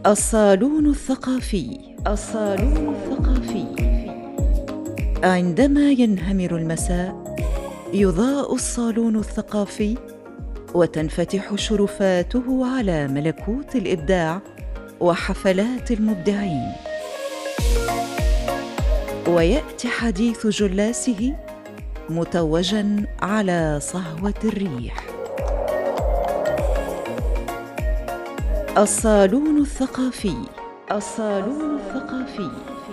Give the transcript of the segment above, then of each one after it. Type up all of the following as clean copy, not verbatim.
الصالون الثقافي. الصالون الثقافي. عندما ينهمر المساء يضاء الصالون الثقافي وتنفتح شرفاته على ملكوت الإبداع وحفلات المبدعين، ويأتي حديث جلاسه متوجاً على صهوة الريح. الصالون الثقافي. الصالون الثقافي.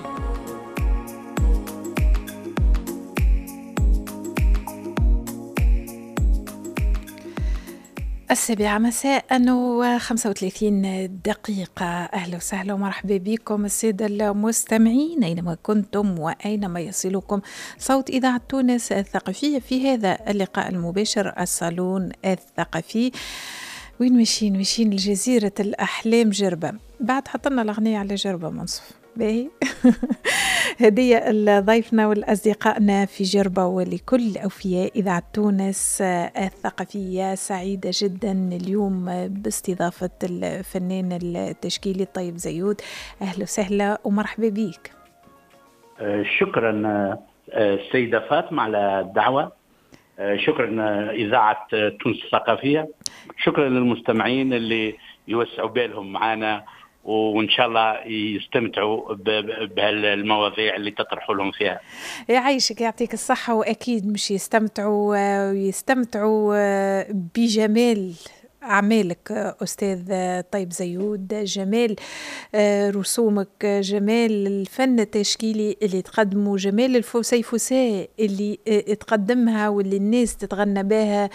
السابعة مساء و35 دقيقة. أهلا وسهلا ومرحبا بكم السادة المستمعين أينما كنتم وأينما يصلكم صوت إذاعة تونس الثقافية في هذا اللقاء المباشر الصالون الثقافي. وين ماشيين لجزيرة الأحلام جربة، بعد حطلنا الأغنية على جربة منصف باهي. هدية لضيفنا والأصدقائنا في جربة ولكل أوفياء إذاعة تونس الثقافية. سعيدة جدا اليوم باستضافة الفنان التشكيلي الطيب زيود. أهلا وسهلا ومرحبا بيك. شكرا السيدة فاطمة على الدعوة. شكرا إذاعة تونس الثقافية. شكرا للمستمعين اللي يوسعوا بالهم معنا وإن شاء الله يستمتعوا بهالمواضيع اللي تطرحوا لهم فيها. يعيشك يعطيك الصحة، وأكيد مش يستمتعوا بجمال أعمالك أستاذ طيب زيود، جمال رسومك، جمال الفن التشكيلي اللي تقدمه، جمال الفسيفساء اللي تقدمها واللي الناس تتغنى بها،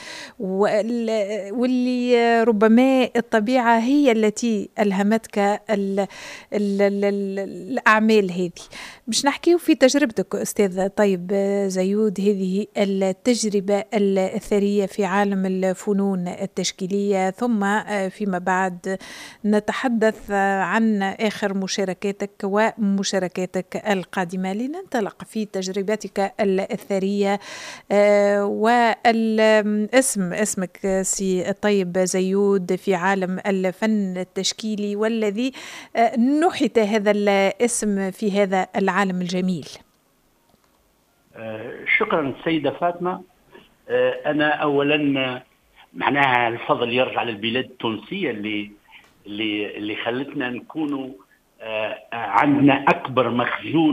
واللي ربما الطبيعة هي التي ألهمتك الأعمال هذه. مش نحكيه في تجربتك أستاذ طيب زيود، هذه التجربة الثرية في عالم الفنون التشكيلية، ثم فيما بعد نتحدث عن آخر مشاركاتك ومشاركاتك القادمة. لننطلق في تجربتك الثرية اسمك سي طيب زيود في عالم الفن التشكيلي، والذي نحت هذا الاسم في هذا العالم الجميل. شكرا سيدة فاطمة. أنا أولا معناها الفضل يرجع للبلاد التونسية اللي خلتنا نكونوا عندنا أكبر مخزون